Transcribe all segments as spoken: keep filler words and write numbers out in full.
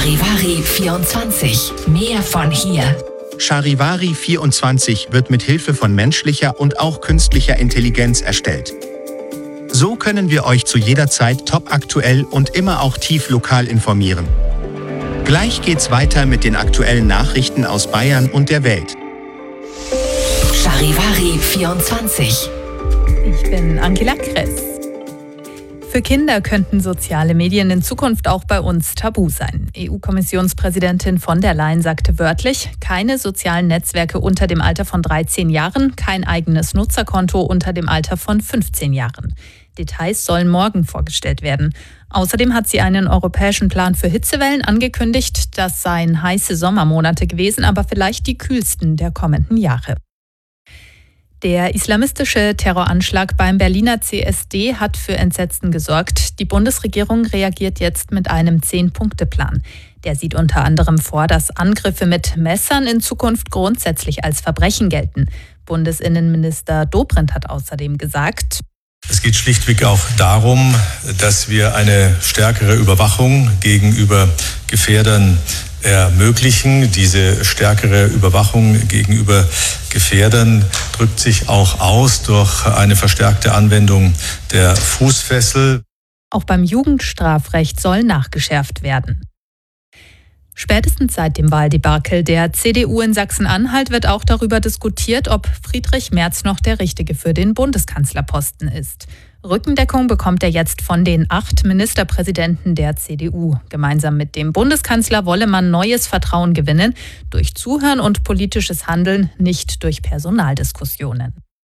Charivari vierundzwanzig. Mehr von hier. Charivari vierundzwanzig wird mit Hilfe von menschlicher und auch künstlicher Intelligenz erstellt. So können wir euch zu jeder Zeit topaktuell und immer auch tief lokal informieren. Gleich geht's weiter mit den aktuellen Nachrichten aus Bayern und der Welt. Charivari vierundzwanzig. Ich bin Angela Kress. Für Kinder könnten soziale Medien in Zukunft auch bei uns tabu sein. E U-Kommissionspräsidentin von der Leyen sagte wörtlich, keine sozialen Netzwerke unter dem Alter von dreizehn Jahren, kein eigenes Nutzerkonto unter dem Alter von fünfzehn Jahren. Details sollen morgen vorgestellt werden. Außerdem hat sie einen europäischen Plan für Hitzewellen angekündigt. Das seien heiße Sommermonate gewesen, aber vielleicht die kühlsten der kommenden Jahre. Der islamistische Terroranschlag beim Berliner C S D hat für Entsetzen gesorgt. Die Bundesregierung reagiert jetzt mit einem Zehn-Punkte-Plan. Der sieht unter anderem vor, dass Angriffe mit Messern in Zukunft grundsätzlich als Verbrechen gelten. Bundesinnenminister Dobrindt hat außerdem gesagt: Es geht schlichtweg auch darum, dass wir eine stärkere Überwachung gegenüber Gefährdern ermöglichen. Diese stärkere Überwachung gegenüber Gefährdern drückt sich auch aus durch eine verstärkte Anwendung der Fußfessel. Auch beim Jugendstrafrecht soll nachgeschärft werden. Spätestens seit dem Wahldebakel der C D U in Sachsen-Anhalt wird auch darüber diskutiert, ob Friedrich Merz noch der Richtige für den Bundeskanzlerposten ist. Rückendeckung bekommt er jetzt von den acht Ministerpräsidenten der C D U. Gemeinsam mit dem Bundeskanzler wolle man neues Vertrauen gewinnen, durch Zuhören und politisches Handeln, nicht durch Personaldiskussionen.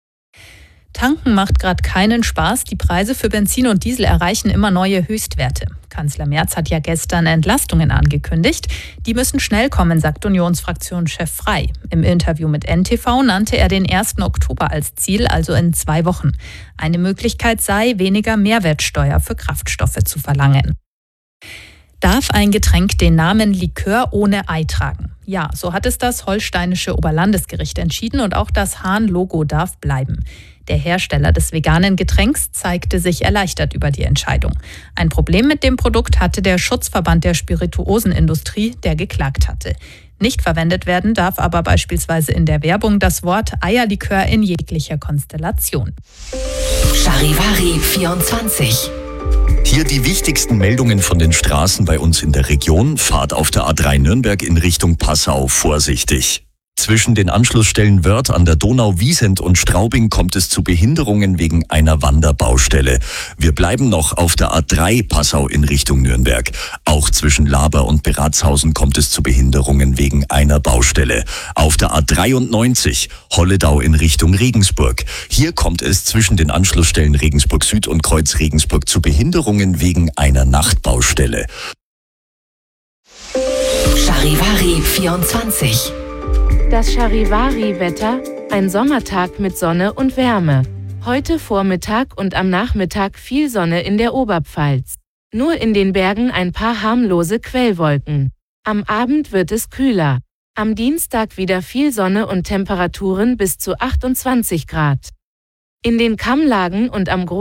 Tanken macht gerade keinen Spaß. Die Preise für Benzin und Diesel erreichen immer neue Höchstwerte. Kanzler Merz hat ja gestern Entlastungen angekündigt. Die müssen schnell kommen, sagt Unionsfraktionschef Frey. Im Interview mit N T V nannte er den ersten Oktober als Ziel, also in zwei Wochen. Eine Möglichkeit sei, weniger Mehrwertsteuer für Kraftstoffe zu verlangen. Darf ein Getränk den Namen Likör ohne Ei tragen? Ja, so hat es das holsteinische Oberlandesgericht entschieden und auch das Hahn-Logo darf bleiben. Der Hersteller des veganen Getränks zeigte sich erleichtert über die Entscheidung. Ein Problem mit dem Produkt hatte der Schutzverband der Spirituosenindustrie, der geklagt hatte. Nicht verwendet werden darf aber beispielsweise in der Werbung das Wort Eierlikör in jeglicher Konstellation. Charivari vierundzwanzig. Hier die wichtigsten Meldungen von den Straßen bei uns in der Region. Fahrt auf der A drei Nürnberg in Richtung Passau vorsichtig. Zwischen den Anschlussstellen Wörth an der Donau, Wiesent und Straubing kommt es zu Behinderungen wegen einer Wanderbaustelle. Wir bleiben noch auf der A drei Passau in Richtung Nürnberg. Auch zwischen Laber und Beratshausen kommt es zu Behinderungen wegen einer Baustelle. Auf der A dreiundneunzig Holledau in Richtung Regensburg. Hier kommt es zwischen den Anschlussstellen Regensburg Süd und Kreuz Regensburg zu Behinderungen wegen einer Nachtbaustelle. Charivari vierundzwanzig. Das Charivari-Wetter, ein Sommertag mit Sonne und Wärme. Heute Vormittag und am Nachmittag viel Sonne in der Oberpfalz. Nur in den Bergen ein paar harmlose Quellwolken. Am Abend wird es kühler. Am Dienstag wieder viel Sonne und Temperaturen bis zu achtundzwanzig Grad. In den Kammlagen und am